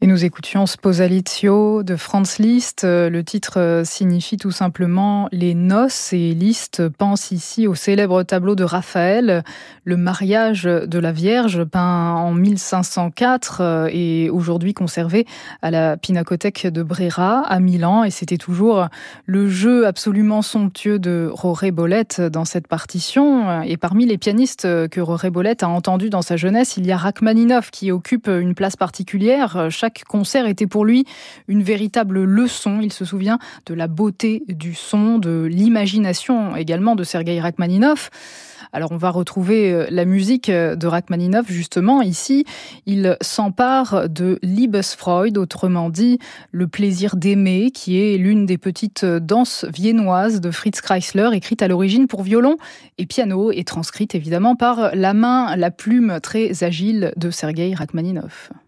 Et nous écoutions Sposalizio de Franz Liszt. Le titre signifie tout simplement les noces, et Liszt pense ici au célèbre tableau de Raphaël, le mariage de la Vierge, peint en 1504 et aujourd'hui conservé à la Pinacothèque de Brera à Milan. Et c'était toujours le jeu absolument somptueux de Roré Bolette dans cette partition. Et parmi les pianistes que Roré Bolette a entendus dans sa jeunesse, il y a Rachmaninov qui occupe une place particulière. Chaque concert était pour lui une véritable leçon. Il se souvient de la beauté du son, de l'imagination également de Sergueï Rachmaninov. Alors on va retrouver la musique de Rachmaninov justement ici. Il s'empare de Liebesfreude, autrement dit le plaisir d'aimer, qui est l'une des petites danses viennoises de Fritz Kreisler, écrite à l'origine pour violon et piano et transcrite évidemment par la main, la plume très agile de Sergueï Rachmaninov.